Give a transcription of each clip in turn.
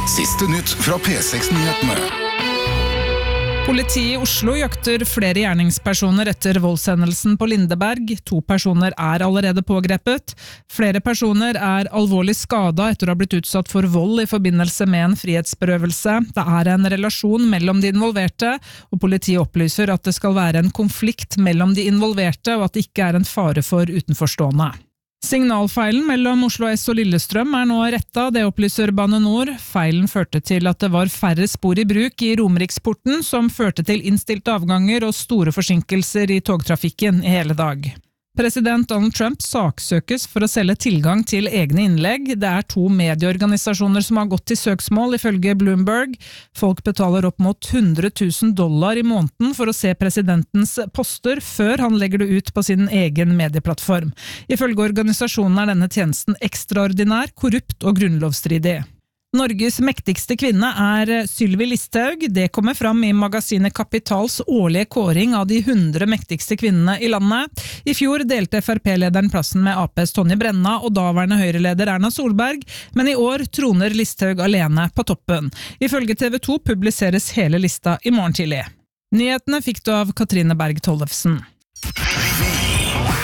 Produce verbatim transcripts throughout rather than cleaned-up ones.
Siste nytt fra P seks-nyhetene. Politiet i Oslo jakter flere gjerningspersoner etter voldshendelsen på Lindeberg. To personer er allerede pågrepet. Flere personer er alvorlig skadet etter å ha blitt utsatt for vold i forbindelse med en frihetsberøvelse. Det er en relasjon mellom de involverte, og politiet opplyser at det skal være en konflikt mellom de involverte, og at det ikke er en fare for utenforstående. Signalfeilen mellom Oslo S og Lillestrøm er nå rettet, det opplyser Bane Nor. Feilen førte til at det var færre spor i bruk i Romeriksporten, som førte til innstilte avganger og store forsinkelser i togtrafikken i hele dag. President Donald Trump saksøkes for å selge tilgang til egne innlegg. Det er to medieorganisasjoner som har gått til søksmål, ifølge Bloomberg. Folk betaler opp mot hundre tusen dollar i måneden for å se presidentens poster før han legger det ut på sin egen medieplattform. Ifølge organisasjonen er denne tjenesten ekstraordinær, korrupt og grunnlovsstridig. Norges mektigste kvinne er Sylvi Listhaug. Det kommer fram i magasinet Kapitals årlige kåring av de hundre mektigste kvinnene i landet. I fjor delte F R P-lederen plassen med A P's Tonje Brenna og daværende Høyre-leder Erna Solberg, men i år troner Listhaug alene på toppen. Ifølge T V to publiseres hele lista i morgen tidlig. Nyhetene fikk du av Katrine Berg Tollefsen.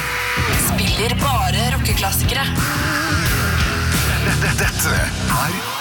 Spiller bare rockeklassikere. Dette er